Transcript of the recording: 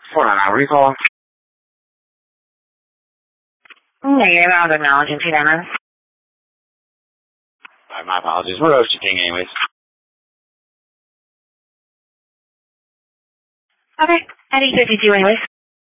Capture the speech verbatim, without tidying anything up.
Hold on, now recall. Negative, I'll go now, agency number. Alright, my apologies. What else you think, anyways? Okay, at eight fifty-two anyways.